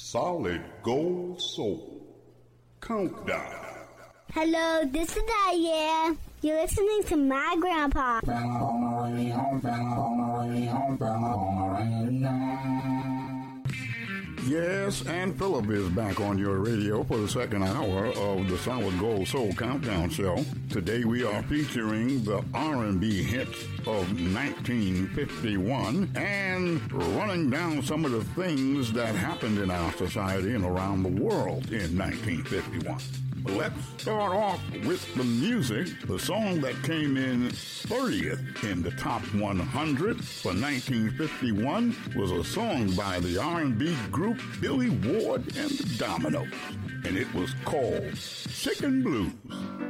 Solid Gold Soul Countdown. Hello, this is Diane. You're listening to my grandpa. Yes, and Phillip is back on your radio for the second hour of the Solid Gold Soul Countdown Show. Today we are featuring the R&B hits of 1951 and running down some of the things that happened in our society and around the world in 1951. Let's start off with the music. The song that came in 30th in the top 100 for 1951 was a song by the R&B group Billy Ward and the Dominoes, and it was called Chicken Blues.